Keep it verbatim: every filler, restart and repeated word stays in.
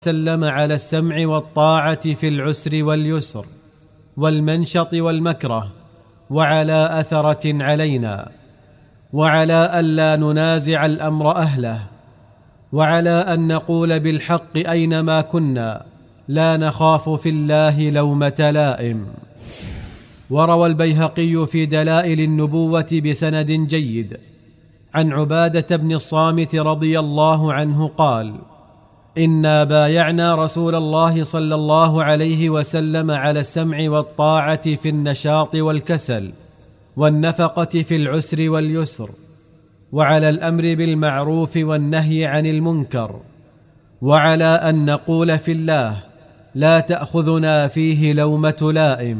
وسلم على السمع والطاعة في العسر واليسر والمنشط والمكره، وعلى أثرة علينا، وعلى ألا ننازع الأمر أهله، وعلى أن نقول بالحق أينما كنا لا نخاف في الله لومة لائم. وروى البيهقي في دلائل النبوة بسند جيد عن عبادة بن الصامت رضي الله عنه قال: إنا بايعنا رسول الله صلى الله عليه وسلم على السمع والطاعة في النشاط والكسل، والنفقة في العسر واليسر، وعلى الأمر بالمعروف والنهي عن المنكر، وعلى أن نقول في الله لا تأخذنا فيه لومة لائم.